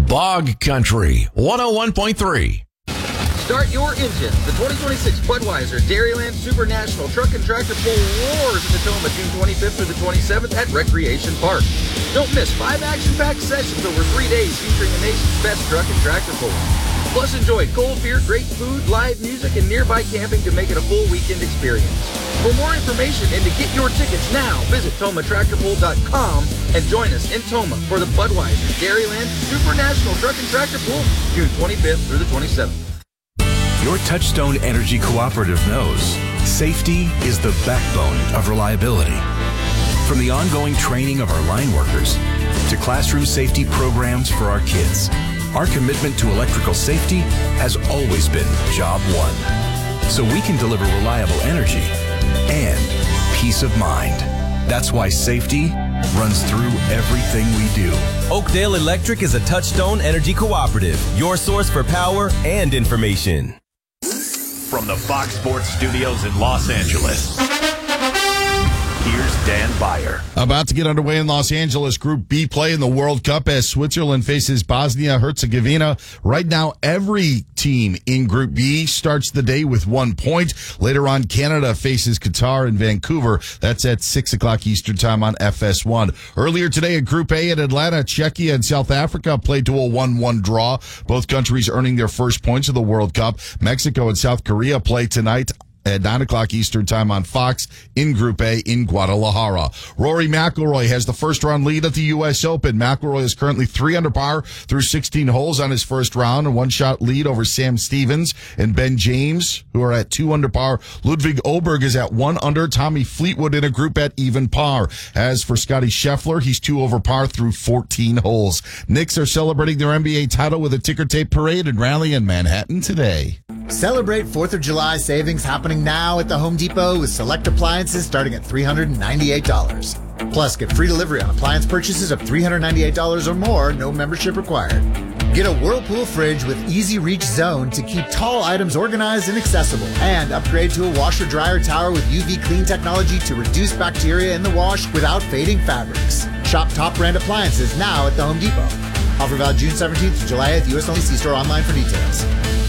Bog Country 101.3. Start your engine. The 2026 Budweiser Dairyland Super National Truck and Tractor Pull roars in Tacoma June 25th through the 27th at Recreation Park. Don't miss 5 action-packed sessions over 3 days featuring the nation's best truck and tractor pull. Plus, enjoy cold beer, great food, live music, and nearby camping to make it a full weekend experience. For more information and to get your tickets now, visit TomaTractorPull.com and join us in Toma for the Budweiser Dairyland Super National Truck and Tractor Pull, June 25th through the 27th. Your Touchstone Energy Cooperative knows safety is the backbone of reliability. From the ongoing training of our line workers to classroom safety programs for our kids, our commitment to electrical safety has always been job one. So we can deliver reliable energy and peace of mind. That's why safety runs through everything we do. Oakdale Electric is a Touchstone Energy Cooperative, your source for power and information. From the Fox Sports Studios in Los Angeles, here's Dan Beyer. About to get underway in Los Angeles, Group B play in the World Cup as Switzerland faces Bosnia-Herzegovina. Right now, every team in Group B starts the day with 1 point. Later on, Canada faces Qatar in Vancouver. That's at 6 o'clock Eastern time on FS1. Earlier today in Group A in Atlanta, Czechia and South Africa played to a 1-1 draw. Both countries earning their first points of the World Cup. Mexico and South Korea play tonight at 9 o'clock Eastern time on Fox in Group A in Guadalajara. Rory McIlroy has the first-round lead at the U.S. Open. McIlroy is currently 3 under par through 16 holes on his first round, a one-shot lead over Sam Stevens and Ben James, who are at 2 under par. Ludwig Oberg is at 1 under. Tommy Fleetwood in a group at even par. As for Scotty Scheffler, he's 2 over par through 14 holes. Knicks are celebrating their NBA title with a ticker tape parade and rally in Manhattan today. Celebrate 4th of July savings happening now at the Home Depot with select appliances starting at $398. Plus, get free delivery on appliance purchases of $398 or more, no membership required. Get a Whirlpool fridge with Easy Reach Zone to keep tall items organized and accessible. And upgrade to a washer-dryer tower with UV clean technology to reduce bacteria in the wash without fading fabrics. Shop top brand appliances now at the Home Depot. Offer valid June 17th to July 8th. U.S. only. See store online for details.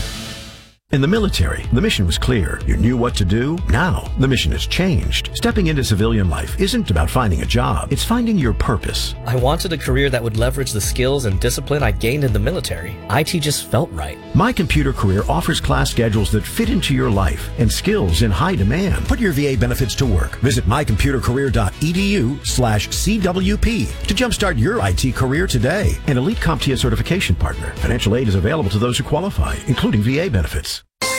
In the military, the mission was clear. You knew what to do. Now, the mission has changed. Stepping into civilian life isn't about finding a job. It's finding your purpose. I wanted a career that would leverage the skills and discipline I gained in the military. IT just felt right. My Computer Career offers class schedules that fit into your life and skills in high demand. Put your VA benefits to work. Visit mycomputercareer.edu/CWP to jumpstart your IT career today. An elite CompTIA certification partner. Financial aid is available to those who qualify, including VA benefits.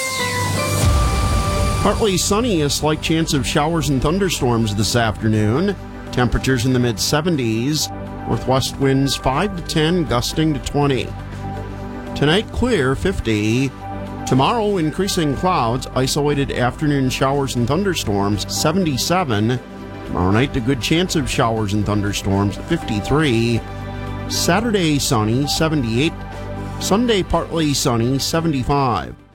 Partly sunny, a slight chance of showers and thunderstorms this afternoon. Temperatures in the mid-70s. Northwest winds 5 to 10, gusting to 20. Tonight, clear, 50. Tomorrow, increasing clouds, isolated afternoon showers and thunderstorms, 77. Tomorrow night, a good chance of showers and thunderstorms, 53. Saturday, sunny, 78. Sunday, partly sunny, 75.